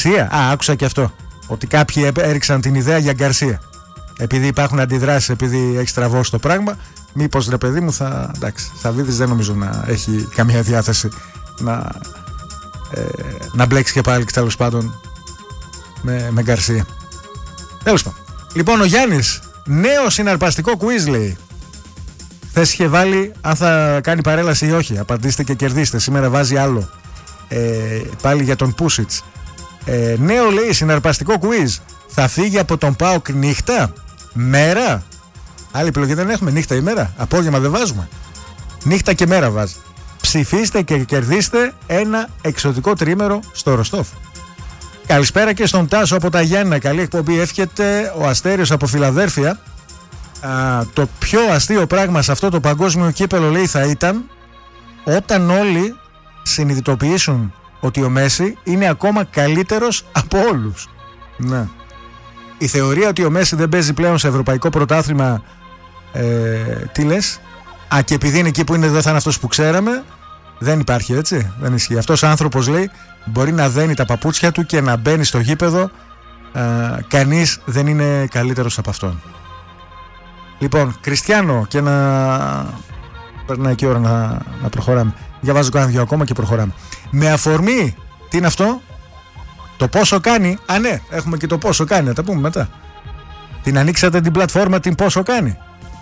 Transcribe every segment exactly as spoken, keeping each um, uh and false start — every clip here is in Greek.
Γκαρσία. Α, άκουσα και αυτό. Ότι κάποιοι έριξαν την ιδέα για Γκαρσία. Επειδή υπάρχουν αντιδράσεις, επειδή έχει τραβώσει το πράγμα, μήπως ρε παιδί μου θα. Εντάξει, Σαββίδης δεν νομίζω να έχει καμία διάθεση να, ε, να μπλέξει και πάλι τέλος πάντων με, με Γκαρσία. Τέλος πάντων. Λοιπόν, ο Γιάννης, νέο συναρπαστικό quiz λέει. Χθες είχε βάλει αν θα κάνει παρέλαση ή όχι. Απαντήστε και κερδίστε. Σήμερα βάζει άλλο. Ε, πάλι για τον Πούσιτς. Ε, νέο λέει συναρπαστικό quiz. Θα φύγει από τον ΠΑΟΚ νύχτα, μέρα. Άλλη επιλογή δεν έχουμε. Νύχτα ή μέρα. Απόγευμα δεν βάζουμε. Νύχτα και μέρα βάζει. Ψηφίστε και κερδίστε ένα εξωτικό τρίμερο στο Ροστόφ. Καλησπέρα και στον Τάσο από τα Γιάννενα. Καλή εκπομπή. Εύχεται ο Αστέριος από Φιλαδέλφια. Α, το πιο αστείο πράγμα σε αυτό το παγκόσμιο κύπελο λέει θα ήταν όταν όλοι συνειδητοποιήσουν ότι ο Μέση είναι ακόμα καλύτερος από όλους. Ναι. Η θεωρία ότι ο Μέση δεν παίζει πλέον σε ευρωπαϊκό πρωτάθλημα, ε, τι λες? Α, και επειδή είναι εκεί που είναι δεν θα είναι αυτός που ξέραμε. Δεν υπάρχει, έτσι, δεν ισχύει. Αυτός ο άνθρωπος λέει μπορεί να δένει τα παπούτσια του και να μπαίνει στο γήπεδο, ε, κανείς δεν είναι καλύτερος από αυτόν. Λοιπόν, Κριστιανό, και να περνάει και η ώρα να, να προχωράμε. Διαβάζω κάνα δυο ακόμα και προχωράμε. Με αφορμή, τι είναι αυτό? Το πόσο κάνει. Α, ναι, έχουμε και το πόσο κάνει, να τα πούμε μετά. Την ανοίξατε την πλατφόρμα, την πόσο κάνει.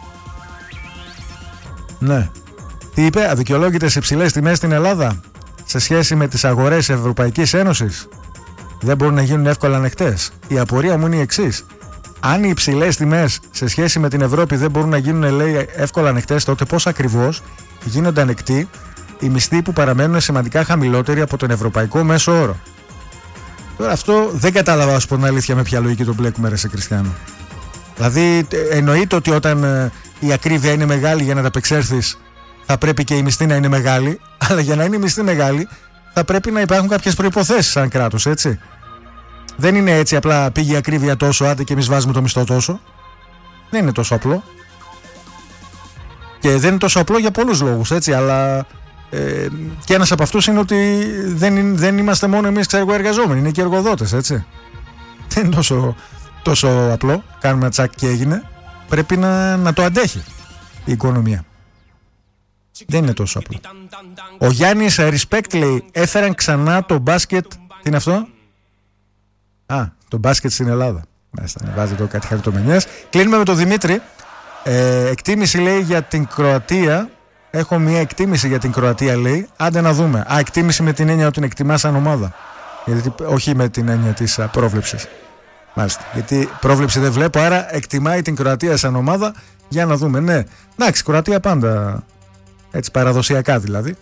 Ναι. Τι είπε? Αδικαιολόγητες υψηλές τιμές στην Ελλάδα σε σχέση με τις αγορές Ευρωπαϊκής Ένωσης δεν μπορούν να γίνουν εύκολα ανεκτές. Η απορία μου είναι η εξής. Αν οι υψηλές τιμές σε σχέση με την Ευρώπη δεν μπορούν να γίνουν, λέει, εύκολα ανεκτές, τότε πώς ακριβώς γίνονται ανεκτοί οι μισθοί που παραμένουν σημαντικά χαμηλότεροι από τον ευρωπαϊκό μέσο όρο? Τώρα αυτό δεν κατάλαβα, ας πω την αλήθεια, με ποια λογική το μπλέκουμε, ρε σε Κριστιανό. Δηλαδή εννοείται ότι όταν ε, η ακρίβεια είναι μεγάλη για να τα απεξέλθεις θα πρέπει και η μισθή να είναι μεγάλη, αλλά για να είναι η μισθή μεγάλη θα πρέπει να υπάρχουν κάποιες προϋποθέσεις σαν κράτος, έτσι. Δεν είναι έτσι απλά πήγε η ακρίβεια τόσο, άντε και εμείς βάζουμε το μισθό τόσο. Δεν είναι τόσο απλό. Και δεν είναι τόσο απλό για πολλούς λόγους, έτσι, αλλά ε, και ένας από αυτούς είναι ότι δεν, δεν είμαστε μόνο εμείς, ξέρω, εργαζόμενοι, είναι και εργοδότες, έτσι. Δεν είναι τόσο, τόσο απλό, κάνουμε ένα τσακ και έγινε. Πρέπει να, να το αντέχει η οικονομία. Δεν είναι τόσο απλό. Ο Γιάννης respect λέει, έφεραν ξανά το μπάσκετ. Τι είναι αυτό? Α, το μπάσκετ στην Ελλάδα. Μάλιστα, βάζει εδώ κάτι χαριτομενιές. Κλείνουμε με τον Δημήτρη. Ε, εκτίμηση λέει για την Κροατία. Έχω μια εκτίμηση για την Κροατία, λέει. Άντε να δούμε. Α, εκτίμηση με την έννοια ότι την εκτιμά σαν ομάδα. Γιατί, όχι με την έννοια της πρόβλεψης. Μάλιστα. Γιατί πρόβλεψη δεν βλέπω, άρα εκτιμάει την Κροατία σαν ομάδα. Για να δούμε. Ναι, εντάξει, Κροατία πάντα. Έτσι, παραδοσιακά δηλαδή.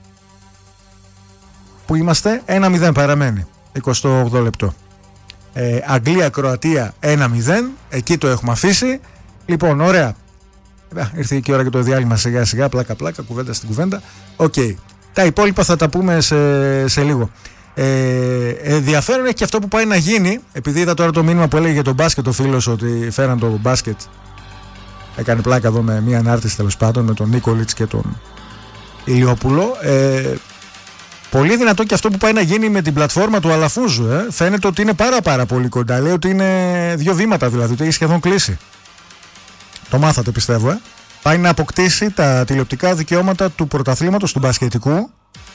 Που είμαστε, ένα μηδέν παραμένει. εικοστό όγδοο λεπτό. Ε, Αγγλία-Κροατία ένα μηδέν. Εκεί το έχουμε αφήσει. Λοιπόν, ωραία. Ήρθε και η ώρα και το διάλειμμα σιγά σιγά. Πλάκα πλάκα, κουβέντα στην κουβέντα. Οκ. Okay. Τα υπόλοιπα θα τα πούμε σε, σε λίγο. Ε, ενδιαφέρον έχει και αυτό που πάει να γίνει. Επειδή είδα τώρα το μήνυμα που έλεγε για τον μπάσκετ ο φίλος, ότι φέραν το μπάσκετ. Έκανε πλάκα εδώ με μία ανάρτηση τέλος πάντων με τον Νίκολιτς και τον Ηλιόπουλο. Ε, πολύ δυνατό και αυτό που πάει να γίνει με την πλατφόρμα του Αλαφούζου. Ε. Φαίνεται ότι είναι πάρα πάρα πολύ κοντά. Λέει ότι είναι δύο βήματα δηλαδή, ότι έχει σχεδόν κλείσει. Το μάθατε πιστεύω. Ε. Πάει να αποκτήσει τα τηλεοπτικά δικαιώματα του πρωταθλήματος του μπασκετικού.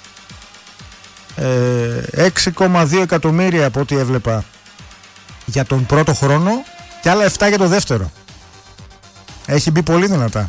Ε, έξι κόμμα δύο εκατομμύρια από ό,τι έβλεπα για τον πρώτο χρόνο και άλλα επτά για το δεύτερο. Έχει μπει πολύ δυνατά.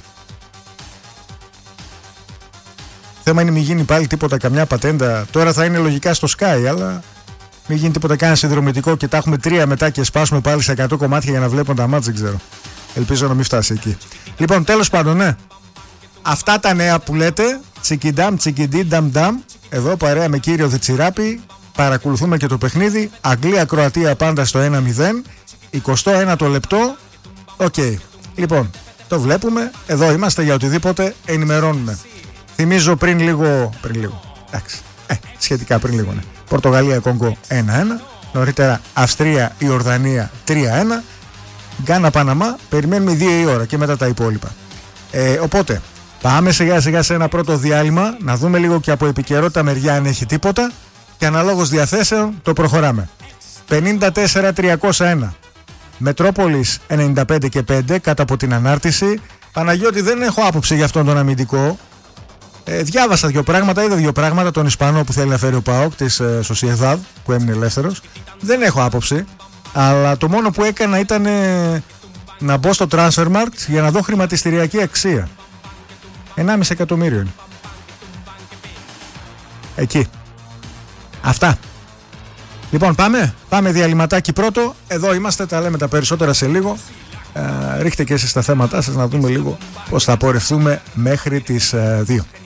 Θέμα είναι μην γίνει πάλι τίποτα, καμιά πατέντα. Τώρα θα είναι λογικά στο Sky, αλλά μην γίνει τίποτα κανένα συνδρομητικό και τα έχουμε τρία μετά και σπάσουμε πάλι σε εκατό κομμάτια για να βλέπουν τα μάτς, δεν ξέρω. Ελπίζω να μην φτάσει εκεί. Λοιπόν, τέλος πάντων, ναι. Αυτά τα νέα που λέτε, τσικιντάμ, τσικιντί, νταμ, νταμ. Εδώ παρέα με κύριο Διτσιράπη. Παρακολουθούμε και το παιχνίδι. Αγγλία-Κροατία πάντα στο ένα μηδέν. εικοστό ένατο λεπτό. Οκ. Okay. Λοιπόν, το βλέπουμε. Εδώ είμαστε για οτιδήποτε ενημερώνουμε. Θυμίζω πριν λίγο. Πριν λίγο. Εντάξει. Ε, σχετικά πριν λίγο, ναι. Πορτογαλία-Κόγκο ένα ένα. Νωρίτερα Αυστρία-Ιορδανία τρία ένα. Γκάνα-Παναμά. Περιμένουμε δύο η ώρα και μετά τα υπόλοιπα. Ε, οπότε, πάμε σιγά σιγά σε ένα πρώτο διάλειμμα. Να δούμε λίγο και από επικαιρότητα μεριά αν έχει τίποτα. Και αναλόγως διαθέσεων το προχωράμε. πενήντα τέσσερα τριακόσια ένα. Μετρόπολης ενενήντα πέντε και πέντε κάτω από την ανάρτηση. Παναγιώτη, δεν έχω άποψη για αυτόν τον αμυντικό. Ε, διάβασα δύο πράγματα, είδα δύο πράγματα. Τον Ισπανό που θέλει να φέρει ο ΠΑΟΚ της ε, Σοσιεδάδ, που έμεινε ελεύθερος. Δεν έχω άποψη. Αλλά το μόνο που έκανα ήταν ε, να μπω στο Transfermarkt για να δω χρηματιστηριακή αξία. ενάμιση εκατομμύριο είναι. Εκεί. Αυτά. Λοιπόν, πάμε. Πάμε διαλυματάκι πρώτο. Εδώ είμαστε, τα λέμε τα περισσότερα σε λίγο. Ε, ρίχτε και εσείς τα θέματά σας να δούμε λίγο πώς θα πορευτούμε μέχρι τις ε, δύο.